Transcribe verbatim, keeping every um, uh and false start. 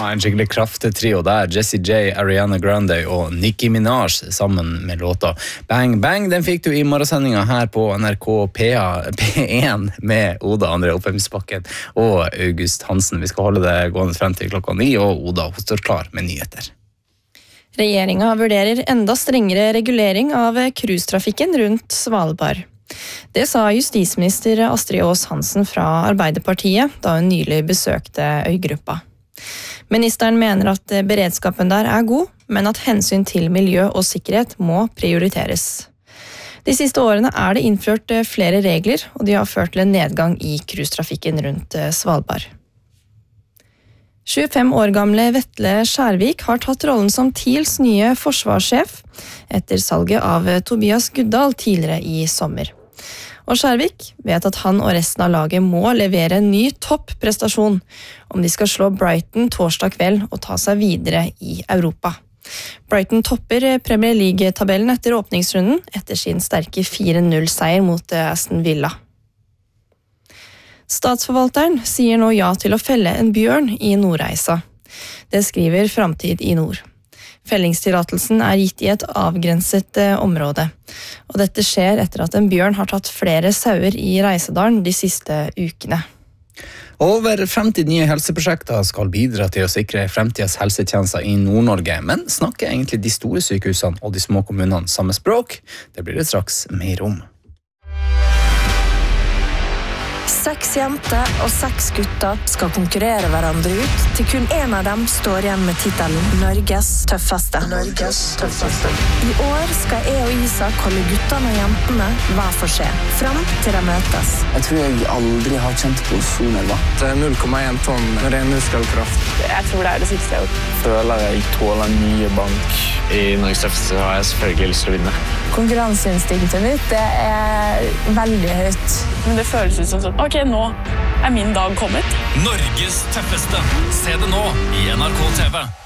en skikkelig kraftetrio der. Jessie J, Ariana Grande og Nicki Minaj sammen med låta Bang Bang. Den fikk du i morgensendinga her på N R K P én med Oda André Oppheimsbakken og August Hansen. Vi skal holde det gående frem til klokka ni, og Oda hun står klar med nyheter. Regjeringen vurderer enda strengere regulering av cruisetrafikken rundt Svalbard. Det sa justisminister Astrid Aas Hansen fra Arbeiderpartiet da hun nylig besøkte øygruppa. Ministeren mener at beredskapen der er god, men at hensyn til miljø og sikkerhet må prioriteres. De siste årene er det innført flere regler, og de har ført til en nedgang i cruisetrafikken rundt Svalbard. tjuefem år gamle Vetle Skjærvik har tatt rollen som TILs nye forsvarssjef etter salget av Tobias Guddal tidligere i sommer. Og Skjærvik vet at han og resten av laget må levere en ny topprestasjon om de skal slå Brighton torsdag kveld og ta seg videre i Europa. Brighton topper Premier League-tabellen etter åpningsrunden etter sin sterke fire null-seier mot Aston Villa. Statsforvalteren sier nå ja til å felle en bjørn i Nordreisa. Det skriver Framtid i Nord. Fellingstillatelsen er gitt i et avgrenset område, og dette skjer etter at en bjørn har tatt flere sauer i Reisadalen de siste ukene. Over femti nye helseprosjekter skal bidra til å sikre fremtidens helsetjenester i Nord-Norge, men snakker egentlig de store sykehusene og de små kommunene samme språk? Det blir det straks mer om. Seks jenter og seks gutter skal konkurrere hverandre ut, til kun en av dem står igjen med titelen Norges tøffeste. Norges tøffeste. I år skal jeg og Isak holde guttene og jentene hver for seg, fram til de møtes. Jeg tror jeg aldri har kjent på så nerva. Det er null komma én tonn ren muskelkraft. Jeg tror det er det siste jeg har gjort. Føler jeg tåler mye bank. I Norges tøffeste har jeg selvfølgelig lyst til å vinne. Konkurranseinstinktet mitt, det er veldig høyt. Men det føles ut som sånn, ok, nå er min dag kommet. Norges tøffeste. Se det nå i N R K T V.